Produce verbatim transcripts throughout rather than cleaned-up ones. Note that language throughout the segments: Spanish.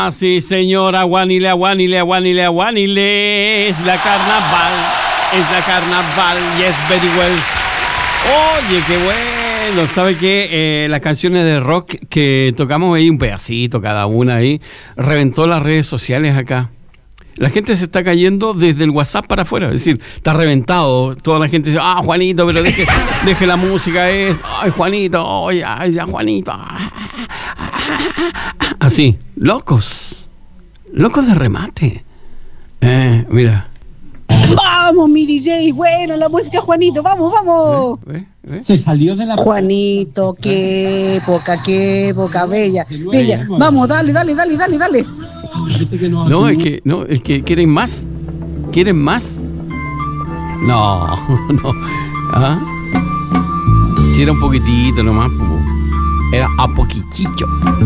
Ah, sí, señora, aguánile, aguánile, aguánile, aguánile. Es la carnaval, es la carnaval, yes, very well. Oye, qué bueno. ¿Sabe qué? Eh, las canciones de rock que tocamos ahí, un pedacito cada una ahí, reventó las redes sociales acá. La gente se está cayendo desde el WhatsApp para afuera. Es decir, está reventado. Toda la gente dice, ah, Juanito, pero deje, deje la música. Es, ay, Juanito, ay, ay, ya, Juanito. Así, locos. Locos de remate. Eh, mira. Vamos, mi D J, bueno, la música, Juanito, vamos, vamos. ¿Ve? ¿Ve? Se salió de la... Juanito, qué época, qué época bella. Bella, vamos, dale, dale, dale, dale, dale. No, es que, no, es que quieren más. ¿Quieren más? No, no. ¿Ah? Si era un poquitito nomás, era a poquitito.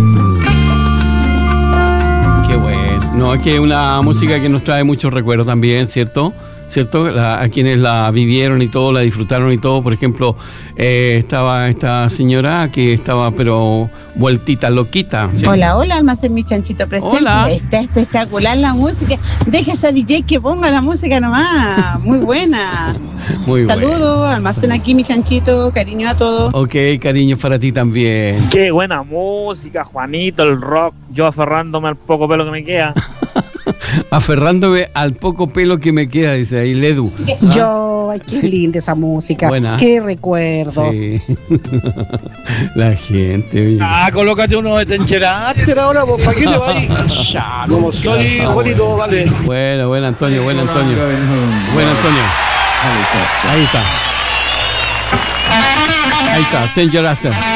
Qué bueno. No, es que es una música que nos trae muchos recuerdos también, ¿cierto? ¿Cierto? La, a quienes la vivieron y todo, la disfrutaron y todo. Por ejemplo, eh, estaba esta señora que estaba pero vueltita, loquita. ¿Sí? Hola, hola, Almacén Mi Chanchito presente. Hola. Está espectacular la música. Deja esa D J que ponga la música nomás. Muy buena. Muy buena. Saludos, Almacén aquí Mi Chanchito. Cariño a todos. Ok, cariño para ti también. Qué buena música, Juanito, el rock. Yo aferrándome al poco pelo que me queda. Aferrándome al poco pelo que me queda, dice ahí Ledu. ¿Ah? Yo, ay, qué linda esa música. Buena. Qué recuerdos. Sí. La gente. Oye. Ah, colócate uno de tencherarte ahora, pues, ¿para qué te vas? Ya, como soy, Juanito, vale. Bueno, bueno, Antonio, bueno, Antonio. Bueno, Antonio. Ahí está. Ahí está, Danger Aster.